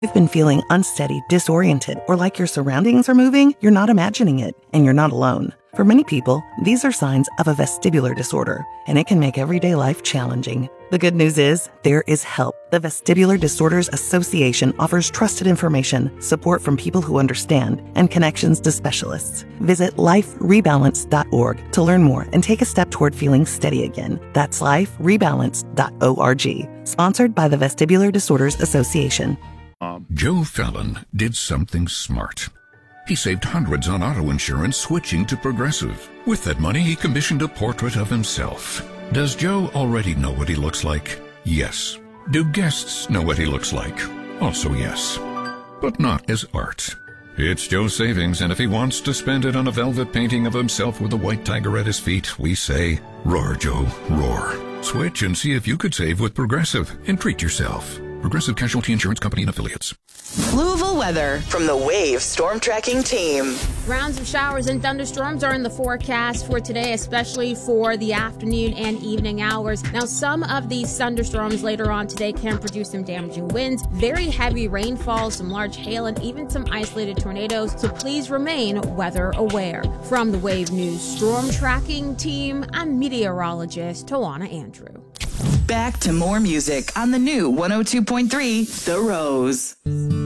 You've been feeling unsteady, disoriented, or like your surroundings are moving, you're not imagining it, and you're not alone. For many people, these are signs of a vestibular disorder, and it can make everyday life challenging. The good news is, there is help. The Vestibular Disorders Association offers trusted information, support from people who understand, and connections to specialists. Visit liferebalance.org to learn more and take a step toward feeling steady again. That's liferebalance.org. Sponsored by the Vestibular Disorders Association. Joe Fallon did something smart. He saved hundreds on auto insurance switching to Progressive. With that money, he commissioned a portrait of himself. Does Joe already know what he looks like? Yes. Do guests know what he looks like? Also yes. But not as art. It's Joe's savings, and if he wants to spend it on a velvet painting of himself with a white tiger at his feet, we say, roar, Joe, roar. Switch and see if you could save with Progressive and treat yourself. Progressive Casualty Insurance Company and Affiliates. Louisville weather from the Wave Storm Tracking Team. Rounds of showers and thunderstorms are in the forecast for today, especially for the afternoon and evening hours. Now, some of these thunderstorms later on today can produce some damaging winds, very heavy rainfall, some large hail, and even some isolated tornadoes, so please remain weather aware. From the Wave News Storm Tracking Team, I'm meteorologist Tawana Andrew. Back to more music on the new 102.3 The Rose.